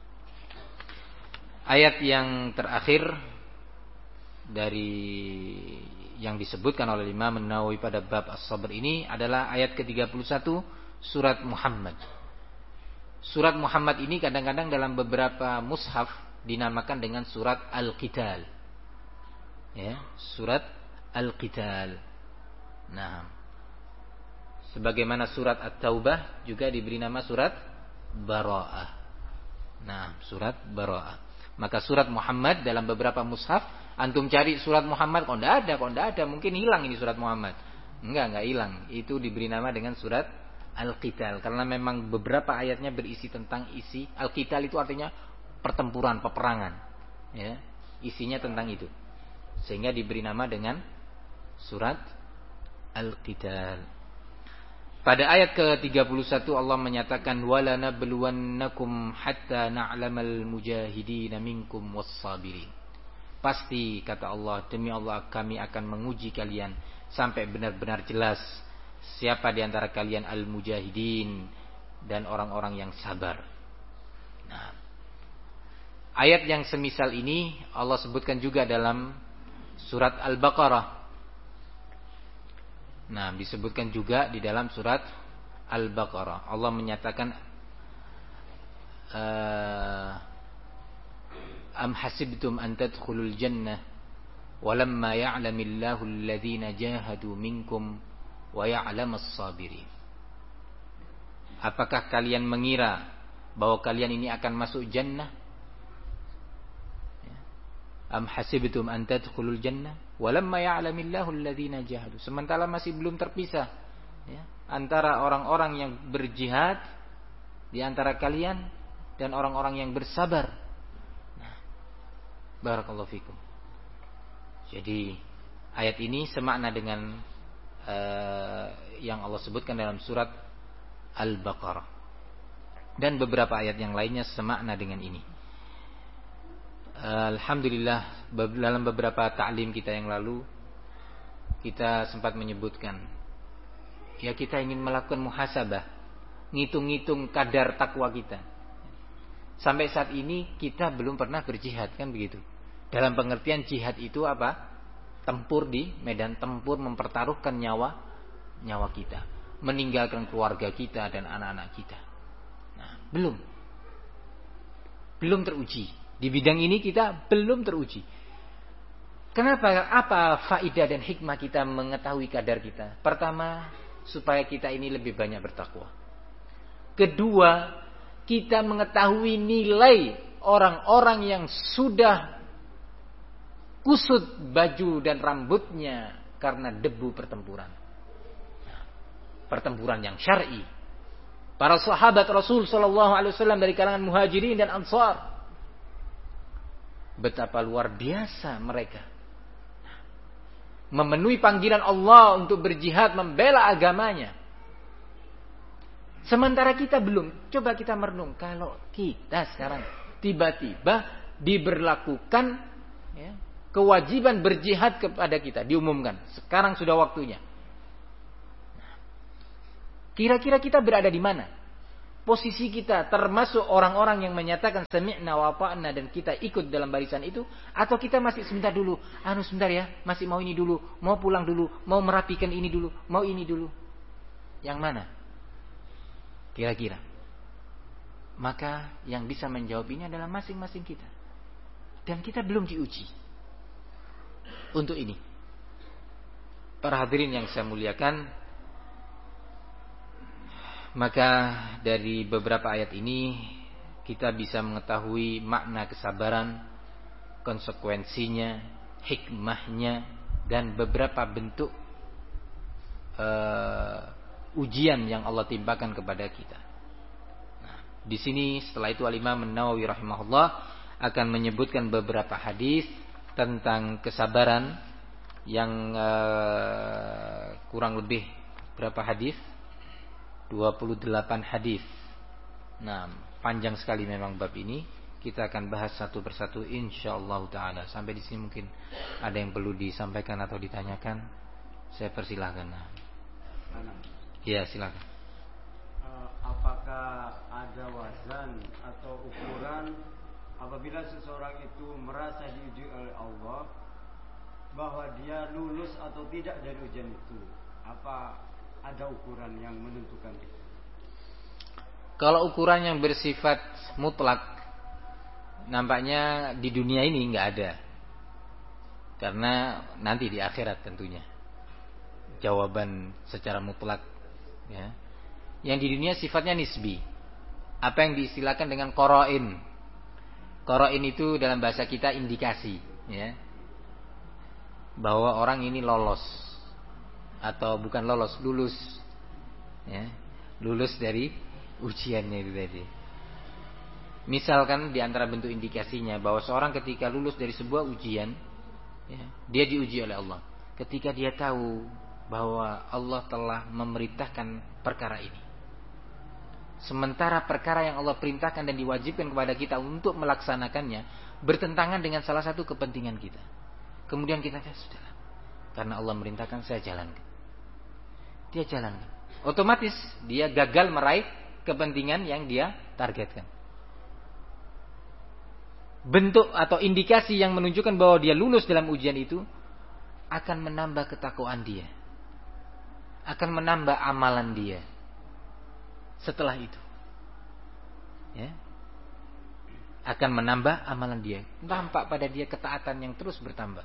ayat yang terakhir dari yang disebutkan oleh Imam An-Nawawi pada bab As-Sabr ini adalah ayat ke-31 surat Muhammad. Surat Muhammad ini kadang-kadang dalam beberapa mushaf dinamakan dengan surat Al-Qital. Ya, surat Al-Qital. Nah, sebagaimana surat At-Taubah juga diberi nama surat Bara'ah. Nah, surat Bara'ah. Maka surat Muhammad dalam beberapa mushaf, antum cari surat Muhammad, kok enggak ada, mungkin hilang ini surat Muhammad. Enggak hilang. Itu diberi nama dengan surat Al-Qital karena memang beberapa ayatnya berisi tentang isi Al-Qital itu artinya pertempuran, peperangan. Ya, isinya tentang itu. Sehingga diberi nama dengan surat Al-Qital. Pada ayat ke-31 Allah menyatakan wala nabluwannakum hatta na'lamal mujahidin minkum was-sabirin. Pasti kata Allah, demi Allah kami akan menguji kalian sampai benar-benar jelas siapa di antara kalian al-mujahidin dan orang-orang yang sabar. Nah, ayat yang semisal ini Allah sebutkan juga dalam surat Al-Baqarah. Nah, disebutkan juga di dalam surat Al-Baqarah. Allah menyatakan am hasibtum an tadkhulul jannah walamma ya'lamillahu alladhina jahadu minkum wa ya'lamas sabirin. Apakah kalian mengira bahwa kalian ini akan masuk jannah? Am hasibtum an tadkhulul jannah walamma ya'lamillahu alladhina jahadu. Sementara masih belum terpisah ya, antara orang-orang yang berjihad di antara kalian dan orang-orang yang bersabar. Nah, barakallahu fikum. Jadi ayat ini semakna dengan yang Allah sebutkan dalam surat Al-Baqarah dan beberapa ayat yang lainnya semakna dengan ini. Alhamdulillah dalam beberapa ta'lim kita yang lalu kita sempat menyebutkan ya kita ingin melakukan muhasabah, ngitung-ngitung kadar takwa kita. Sampai saat ini kita belum pernah berjihad, kan begitu. Dalam pengertian jihad itu apa? Tempur di medan tempur, mempertaruhkan nyawa kita, meninggalkan keluarga kita dan anak-anak kita. Nah, belum teruji di bidang ini, kita belum teruji. Kenapa? Apa faidah dan hikmah kita mengetahui kadar kita? Pertama, supaya kita ini lebih banyak bertakwa. Kedua, kita mengetahui nilai orang-orang yang sudah kusut baju dan rambutnya karena debu pertempuran. Pertempuran yang syar'i. Para sahabat Rasul sallallahu alaihi wasallam dari kalangan Muhajirin dan Ansar. Betapa luar biasa mereka. Memenuhi panggilan Allah untuk berjihad membela agamanya. Sementara kita belum. Coba kita merenung, kalau kita sekarang tiba-tiba diberlakukan ya, kewajiban berjihad kepada kita, diumumkan sekarang sudah waktunya. Kira-kira kita berada di mana? posisi kita termasuk orang-orang yang menyatakan sami'na wa ata'na dan kita ikut dalam barisan itu, atau kita masih sebentar dulu, sebentar ya, masih mau ini dulu, mau pulang dulu, mau merapikan ini dulu, mau ini dulu. Yang mana? Kira-kira. Maka yang bisa menjawab ini adalah masing-masing kita. Dan kita belum diuji untuk ini. Para hadirin yang saya muliakan, maka dari beberapa ayat ini kita bisa mengetahui makna kesabaran, konsekuensinya, hikmahnya, dan beberapa bentuk ujian yang Allah timpakan kepada kita. Nah, di sini setelah itu Al-Imam An-Nawawi rahimahullah akan menyebutkan beberapa hadis tentang kesabaran yang kurang lebih berapa hadis? 28 hadis. Nah, panjang sekali memang bab ini. Kita akan bahas satu persatu insyaallah taala. Sampai di sini mungkin ada yang perlu disampaikan atau ditanyakan. Saya persilahkan. Iya, silakan. Apakah ada wazan atau ukuran apabila seseorang itu merasa diuji oleh Allah bahwa dia lulus atau tidak dari ujian itu? Apa ada ukuran yang menentukan itu? Kalau ukuran yang bersifat mutlak, nampaknya di dunia ini nggak ada. Karena nanti di akhirat tentunya jawaban secara mutlak, ya. Yang di dunia sifatnya nisbi. Apa yang diistilahkan dengan qarain. Qarain itu dalam bahasa kita indikasi, ya, bahwa orang ini lolos atau bukan lolos, lulus, ya, lulus dari ujiannya itu tadi. Misalkan di antara bentuk indikasinya bahwa seorang ketika lulus dari sebuah ujian, ya, dia diuji oleh Allah. Ketika dia tahu bahwa Allah telah memerintahkan perkara ini, sementara perkara yang Allah perintahkan dan diwajibkan kepada kita untuk melaksanakannya bertentangan dengan salah satu kepentingan kita. Kemudian kita sudahlah, karena Allah merintahkan, saya jalankan. Dia jalankan. Otomatis dia gagal meraih kepentingan yang dia targetkan. Bentuk atau indikasi yang menunjukkan bahwa dia lulus dalam ujian itu akan menambah ketakwaan dia, akan menambah amalan dia. Setelah itu, ya, akan menambah amalan dia. Nampak pada dia ketaatan yang terus bertambah.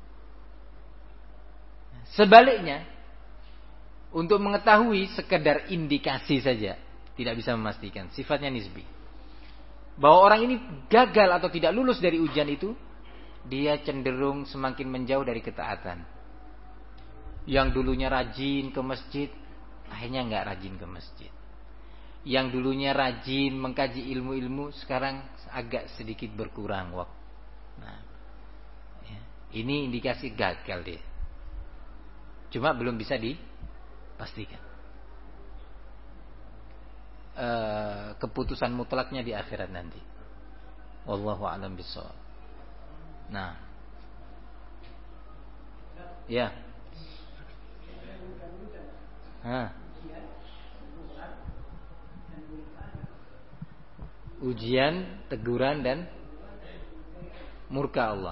Sebaliknya, untuk mengetahui sekedar indikasi saja, tidak bisa memastikan, sifatnya nisbi. Bahwa orang ini gagal atau tidak lulus dari ujian itu, dia cenderung semakin menjauh dari ketaatan. Yang dulunya rajin ke masjid, akhirnya nggak rajin ke masjid. Yang dulunya rajin mengkaji ilmu-ilmu, sekarang agak sedikit berkurang waktu. Nah, ya, ini indikasi gagal dia. Cuma belum bisa dipastikan. Keputusan mutlaknya di akhirat nanti. Wallahu a'lam bishawab. Nah, ya. Ujian, teguran dan murka Allah.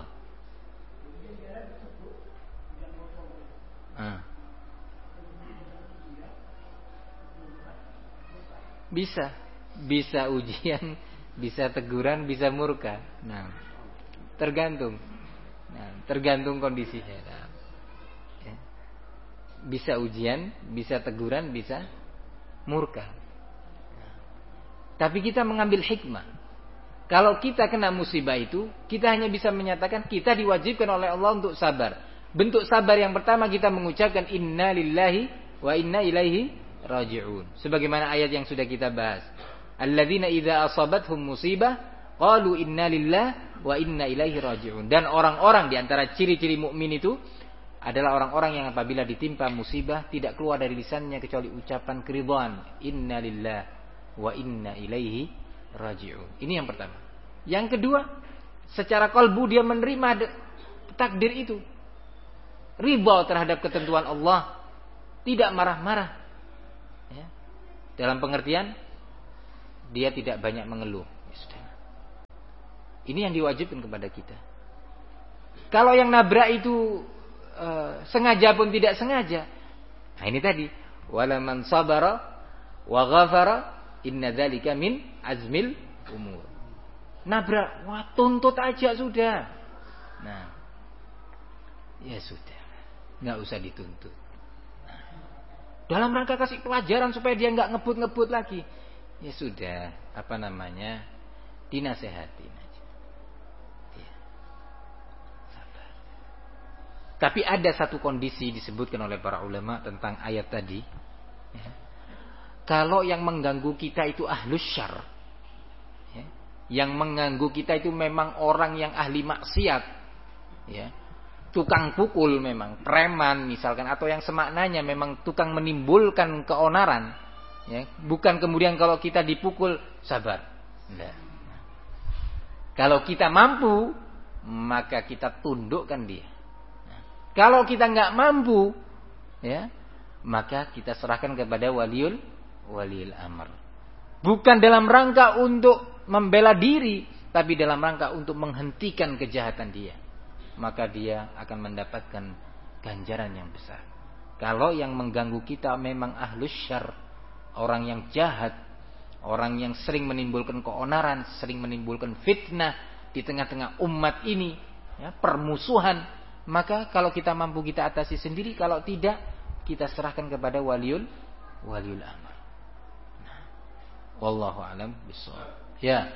Bisa ujian, bisa teguran, bisa murka. Nah, tergantung kondisinya. Nah, ya. Bisa ujian, bisa teguran, bisa murka. Nah, tapi kita mengambil hikmah. Kalau kita kena musibah itu, kita hanya bisa menyatakan kita diwajibkan oleh Allah untuk sabar. Bentuk sabar yang pertama kita mengucapkan inna lillahi wa inna ilaihi raji'un. Sebagaimana ayat yang sudah kita bahas. Alladzina idza asabathum musibah qalu inna lillahi wa inna ilaihi raji'un. Dan orang-orang di antara ciri-ciri mukmin itu adalah orang-orang yang apabila ditimpa musibah tidak keluar dari lisannya kecuali ucapan keridhaan, inna lillahi wa inna ilaihi raji'un. Ini yang pertama. Yang kedua, secara kalbu dia menerima takdir itu. Ridha terhadap ketentuan Allah, tidak marah-marah. Ya. Dalam pengertian dia tidak banyak mengeluh. Ya sudah. Ini yang diwajibkan kepada kita. Kalau yang nabrak itu sengaja pun tidak sengaja, nah ini tadi, wala man sabara wa ghafara inna dzalika min azmil umur. Nabrak, wah tuntut aja sudah. Nah, ya sudah, nggak usah dituntut. Nah, dalam rangka kasih pelajaran supaya dia nggak ngebut-ngebut lagi, ya sudah, dinasehatin aja. Ya. Sabar. Tapi ada satu kondisi disebutkan oleh para ulama tentang ayat tadi. Ya. Kalau yang mengganggu kita itu ahlus syarr, ya, yang mengganggu kita itu memang orang yang ahli maksiat, ya, tukang pukul memang, preman misalkan, atau yang semaknanya memang tukang menimbulkan keonaran, ya, bukan kemudian kalau kita dipukul sabar. Nah. Kalau kita mampu, maka kita tundukkan dia. Nah. Kalau kita nggak mampu, ya, maka kita serahkan kepada waliul amr. Bukan dalam rangka untuk membela diri, tapi dalam rangka untuk menghentikan kejahatan dia. Maka dia akan mendapatkan ganjaran yang besar. Kalau yang mengganggu kita memang ahlus syarr, orang yang jahat, orang yang sering menimbulkan keonaran, sering menimbulkan fitnah di tengah-tengah umat ini, ya, permusuhan, maka kalau kita mampu kita atasi sendiri, kalau tidak kita serahkan kepada waliul amr. Nah, wallahu alam bishawab. Ya.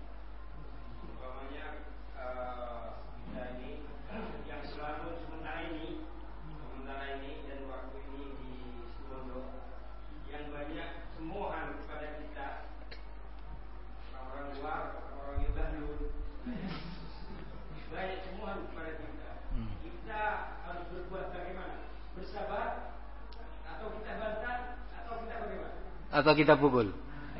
Atau kita pukul.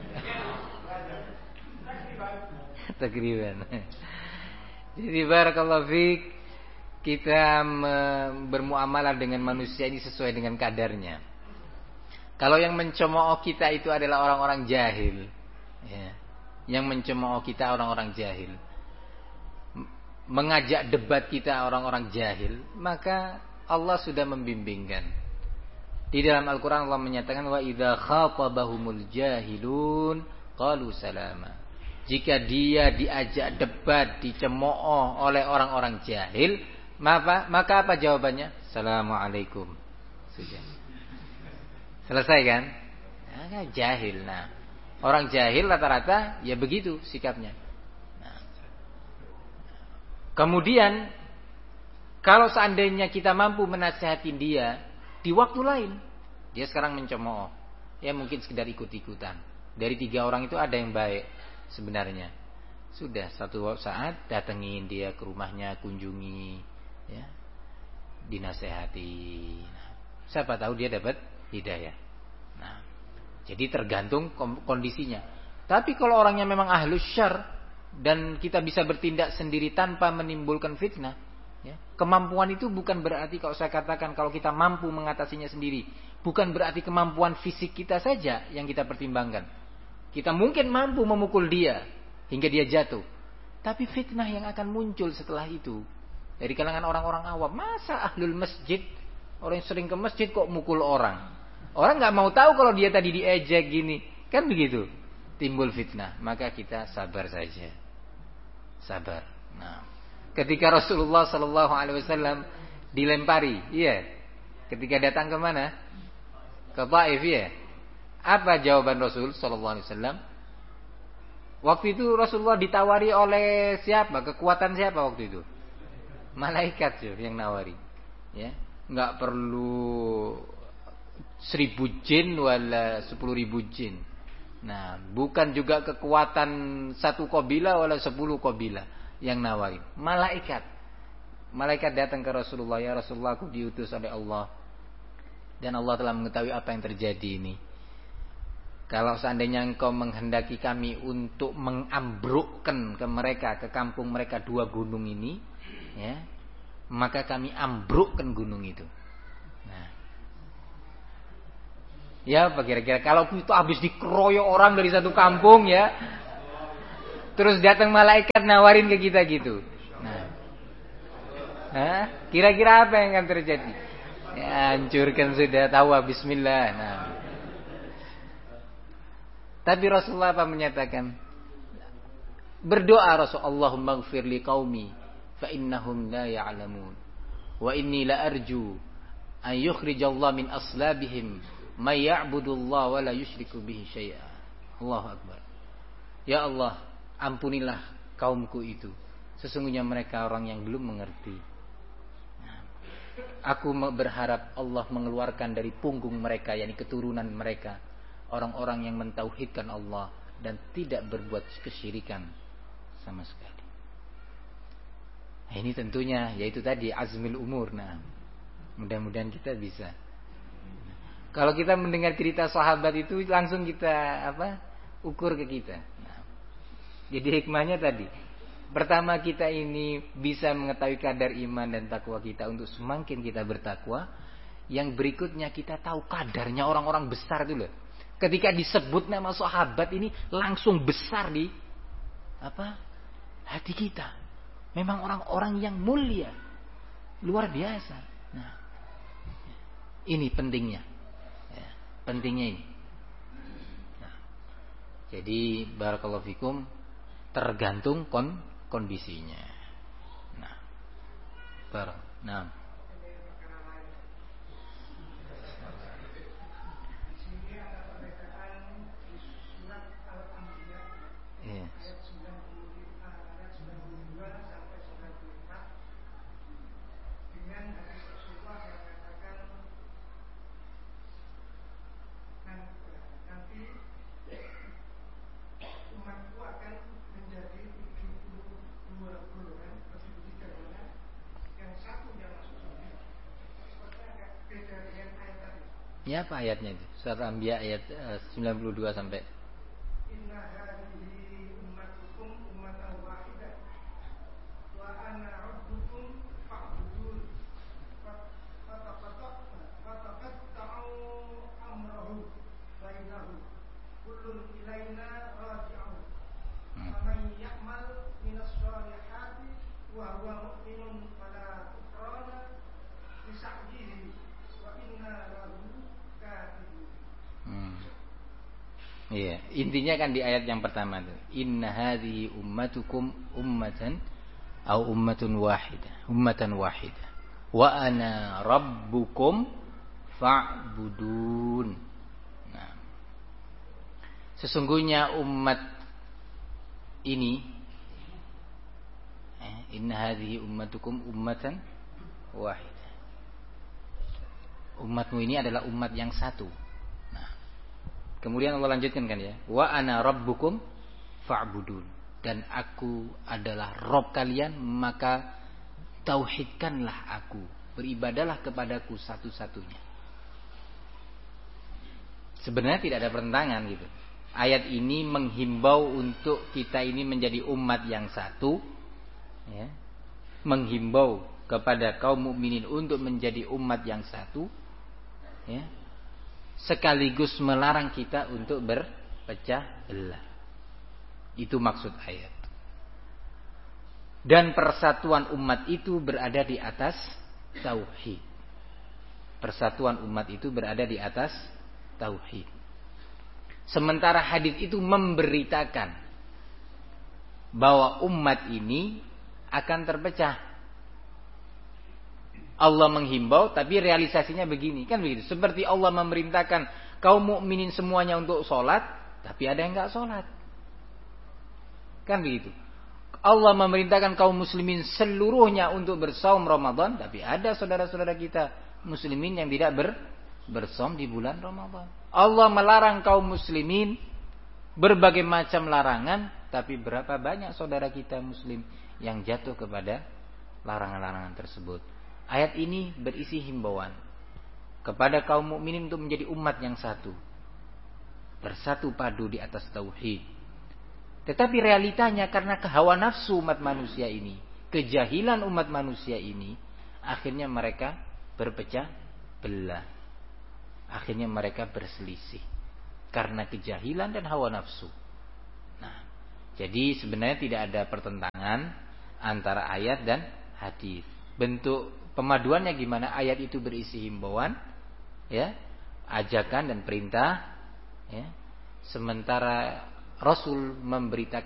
Takriban. Jadi barakallahu fiik, kita bermuamalah dengan manusia ini sesuai dengan kadarnya. Kalau yang mencemooh kita itu adalah orang-orang jahil, ya, yang mencemooh kita orang-orang jahil, mengajak debat kita orang-orang jahil, maka Allah sudah membimbingkan. Di dalam Al-Quran Allah menyatakan, wa idza khatabahumul jahilun qalu salama. Jika dia diajak debat, dicemooh oleh orang-orang jahil, maka apa jawabannya? Assalamualaikum. Sudah. Selesai kan? Nah, jahil. Nah, orang jahil rata-rata ya begitu sikapnya. Nah. Kemudian kalau seandainya kita mampu menasihatin dia di waktu lain, dia sekarang mencemooh, ya mungkin sekedar ikut-ikutan. Dari 3 orang itu ada yang baik sebenarnya. Sudah satu saat datengin dia ke rumahnya, kunjungi, ya, dinasehati. Nah, siapa tahu dia dapat hidayah. Nah, jadi tergantung kondisinya. Tapi kalau orangnya memang ahlus syarr dan kita bisa bertindak sendiri tanpa menimbulkan fitnah, ya, kemampuan itu bukan berarti kalau saya katakan kalau kita mampu mengatasinya sendiri, bukan berarti kemampuan fisik kita saja yang kita pertimbangkan. Kita mungkin mampu memukul dia hingga dia jatuh, tapi fitnah yang akan muncul setelah itu dari kalangan orang-orang awam. Masa ahlul masjid, orang yang sering ke masjid kok mukul orang? Orang nggak mau tahu kalau dia tadi diejek gini, kan begitu. Timbul fitnah, maka kita sabar saja, sabar. Nah, ketika Rasulullah Sallallahu Alaihi Wasallam dilempari, iya, ketika datang ke mana? Ke Taif, iya. Apa jawaban Rasul Sallallahu Alaihi Wasallam? Waktu itu Rasulullah ditawari oleh siapa? Kekuatan siapa waktu itu? Malaikat yang nawari, ya, nggak perlu 1000 jin wala 10.000 jin. Nah, bukan juga kekuatan 1 qabilah wala 10 qabilah yang nawari. Malaikat datang ke Rasulullah, ya Rasulullah, aku diutus oleh Allah dan Allah telah mengetahui apa yang terjadi ini. Kalau seandainya engkau menghendaki kami untuk mengambrukkan ke mereka, ke kampung mereka 2 gunung ini, ya, maka kami ambrukkan gunung itu. Nah, Ya apa kira-kira? Kalau itu habis dikeroyok orang dari satu kampung ya, terus datang malaikat nawarin ke kita gitu. Nah, kira-kira apa yang akan terjadi? Ya, hancurkan sudah, tahu bismillah. Nah. Tapi Rasulullah apa menyatakan? Berdoa Rasul, Allahumma ighfir li qaumi fa innahum la ya'lamun. Wa inni la arju an yukhrijallahu min aslabihim may ya'budullaha wa la yusyriku bihi syai'a. Allahu akbar. Ya Allah, ampunilah kaumku itu. Sesungguhnya mereka orang yang belum mengerti. Aku berharap Allah mengeluarkan dari punggung mereka, yakni keturunan mereka, orang-orang yang mentauhidkan Allah dan tidak berbuat kesyirikan sama sekali. Nah, ini tentunya yaitu tadi azmil umur. Nah, mudah-mudahan kita bisa. Kalau kita mendengar cerita sahabat itu langsung kita ukur ke kita. Nah, jadi hikmahnya tadi, pertama kita ini bisa mengetahui kadar iman dan takwa kita untuk semakin kita bertakwa. Yang berikutnya kita tahu kadarnya orang-orang besar itu loh. Ketika disebut nama sahabat ini langsung besar di hati kita. Memang orang-orang yang mulia, luar biasa. Nah, ini pentingnya, ya, pentingnya ini. Nah, jadi barakallahu fikum, tergantung kondisinya. Nah, iya. Ya apa ayatnya itu? Surat Al-Anbiya ayat 92 sampai iya, intinya kan di ayat yang pertama itu. Inna hadhihi ummatukum ummatan au ummatun wahidah. Wa ana rabbukum fa'budun. Nah, sesungguhnya umat ini inna hadhihi ummatukum ummatan wahidah. Umatmu ini adalah umat yang satu. Kemudian Allah lanjutkan kan ya, wa ana rabbukum fa'budun, dan aku adalah Rabb kalian, maka tauhidkanlah aku, beribadalah kepadaku satu-satunya. Sebenarnya tidak ada pertentangan gitu. Ayat ini menghimbau untuk kita ini menjadi umat yang satu, ya. Menghimbau kepada kaum mukminin untuk menjadi umat yang satu, ya. Sekaligus melarang kita untuk berpecah belah. Itu maksud ayat. Dan persatuan umat itu berada di atas tauhid. Persatuan umat itu berada di atas tauhid. Sementara hadis itu memberitakan bahwa umat ini akan terpecah. Allah menghimbau tapi realisasinya begini, kan begitu. Seperti Allah memerintahkan kaum mukminin semuanya untuk sholat, tapi ada yang enggak sholat. Kan begitu. Allah memerintahkan kaum muslimin seluruhnya untuk bersaum Ramadan, tapi ada saudara-saudara kita muslimin yang tidak bersaum di bulan Ramadan. Allah melarang kaum muslimin berbagai macam larangan, tapi berapa banyak saudara kita muslim yang jatuh kepada larangan-larangan tersebut. Ayat ini berisi himbauan kepada kaum mukminin untuk menjadi umat yang satu, bersatu padu di atas tauhid. Tetapi realitanya karena kehawa nafsu umat manusia ini, kejahilan umat manusia ini, akhirnya mereka berpecah belah. Akhirnya mereka berselisih karena kejahilan dan hawa nafsu. Nah, jadi sebenarnya tidak ada pertentangan antara ayat dan hadis. Bentuk pemaduannya gimana? Ayat itu berisi himbauan, ya, ajakan dan perintah, ya. Sementara Rasul memberitakan